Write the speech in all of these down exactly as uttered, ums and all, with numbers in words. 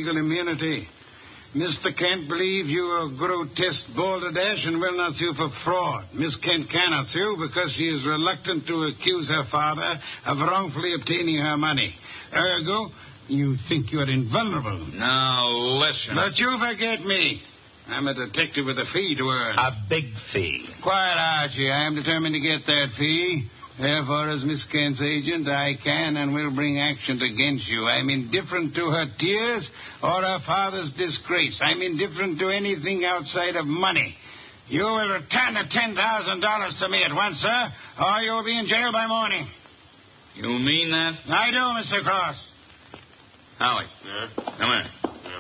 legal immunity. Mister Kent believes you are grotesque balderdash and will not sue for fraud. Miss Kent cannot sue because she is reluctant to accuse her father of wrongfully obtaining her money. Ergo, you think you're invulnerable. Now, listen. But you forget me. I'm a detective with a fee to earn. A big fee. Quiet, Archie. I am determined to get that fee. Therefore, as Miss Kent's agent, I can and will bring action against you. I'm indifferent to her tears or her father's disgrace. I'm indifferent to anything outside of money. You will return the ten thousand dollars to me at once, sir, or you'll be in jail by morning. You mean that? I do, Mister Cross. Halleck. Yeah? Come here.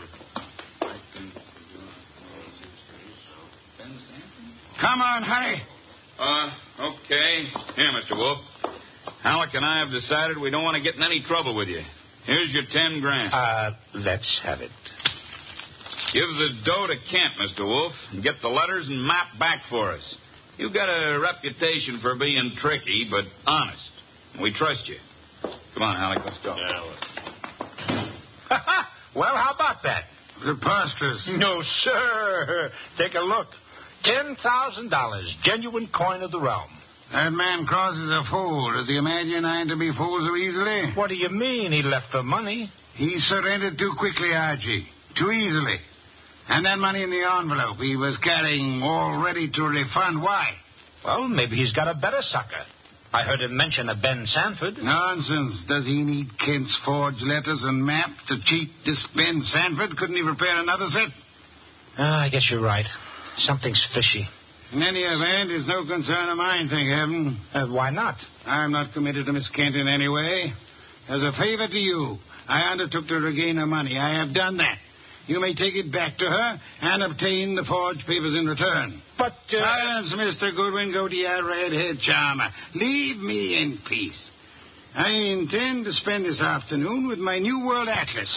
Come on, hurry. Uh, okay. Here, Mister Wolf. Halleck and I have decided we don't want to get in any trouble with you. Here's your ten grand. Uh, let's have it. Give the dough to Kent, Mister Wolf, and get the letters and map back for us. You've got a reputation for being tricky, but honest. We trust you. Come on, Halleck, let's go. Yeah, well. Well, how about that? Preposterous. No, sir. Take a look. Ten thousand dollars, genuine coin of the realm. That man Cross is a fool. Does he imagine I am to be fooled so easily? What do you mean he left for money? He surrendered too quickly, Archie. Too easily. And that money in the envelope he was carrying all ready to refund. Why? Well, maybe he's got a better sucker. I heard him mention a Ben Sanford. Nonsense. Does he need Kent's forged letters and map to cheat this Ben Sanford? Couldn't he prepare another set? Ah, I guess you're right. Something's fishy. In any event, it's no concern of mine, thank heaven. Uh, why not? I'm not committed to Miss Kent in any way. As a favor to you, I undertook to regain her money. I have done that. You may take it back to her and obtain the forged papers in return. But, uh... Silence, Mister Goodwin. Go to your redhead charmer. Leave me in peace. I intend to spend this afternoon with my New World Atlas.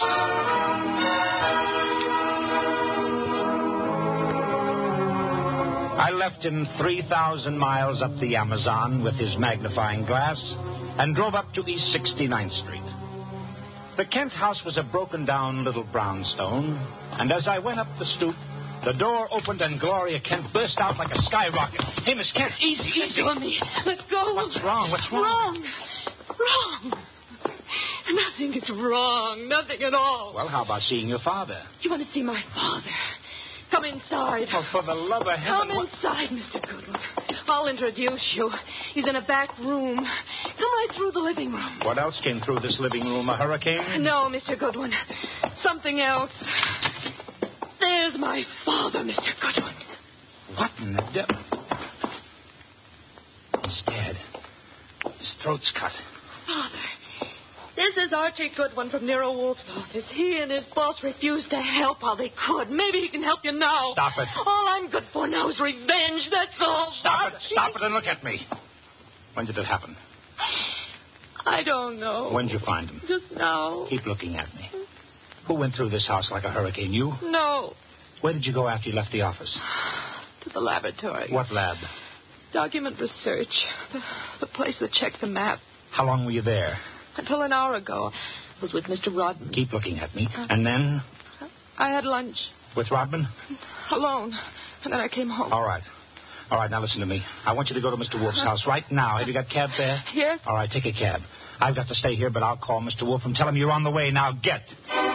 I left him three thousand miles up the Amazon with his magnifying glass and drove up to East sixty-ninth Street. The Kent house was a broken-down little brownstone, and as I went up the stoop, the door opened and Gloria Kent burst out like a skyrocket. Hey, Miss Kent, easy, easy. Let go of me. Let go. What's wrong? What's wrong? Wrong. Wrong. Nothing is wrong. Nothing at all. Well, how about seeing your father? You want to see my father? Come inside. Oh, for the love of heaven. Come inside, Mister Goodwin. I'll introduce you. He's in a back room. Come right through the living room. What else came through this living room? A hurricane? No, Mister Goodwin. Something else. There's my father, Mister Goodwin. What in the devil? He's dead. His throat's cut. Father, this is Archie Goodwin from Nero Wolf's office. He and his boss refused to help while they could. Maybe he can help you now. Stop it. All I'm good for now is revenge, that's all. Stop it. Stop it and look at me. When did it happen? I don't know. When did you find him? Just now. Keep looking at me. Who went through this house like a hurricane? You? No. Where did you go after you left the office? To the laboratory. What lab? Document research. The, the place that checked the map. How long were you there? Until an hour ago. I was with Mister Rodman. Keep looking at me. And then? I had lunch. With Rodman? Alone. And then I came home. All right. All right, now listen to me. I want you to go to Mister Wolf's house right now. Have you got a cab there? Yes. All right, take a cab. I've got to stay here, but I'll call Mister Wolf and tell him you're on the way. Now, get.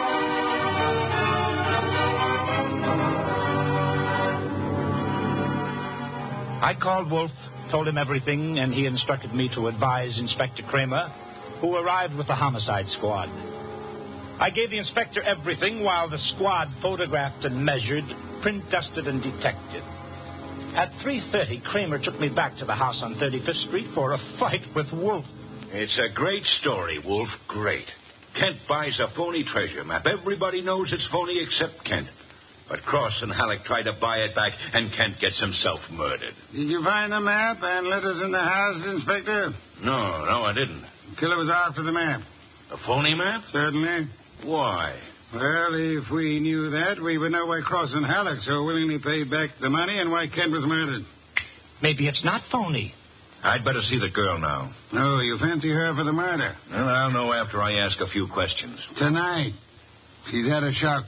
I called Wolf, told him everything, and he instructed me to advise Inspector Kramer, who arrived with the homicide squad. I gave the inspector everything while the squad photographed and measured, print dusted and detected. At three thirty, Kramer took me back to the house on thirty-fifth Street for a fight with Wolf. It's a great story, Wolf. Great. Kent buys a phony treasure map. Everybody knows it's phony except Kent. But Cross and Halleck try to buy it back, and Kent gets himself murdered. Did you find the map and letters in the house, Inspector? No, no, I didn't. The killer was after the map. A phony map? Certainly. Why? Well, if we knew that, we would know why Cross and Halleck so willingly paid back the money and why Kent was murdered. Maybe it's not phony. I'd better see the girl now. No, you fancy her for the murder? Well, I'll know after I ask a few questions. Tonight. She's had a shock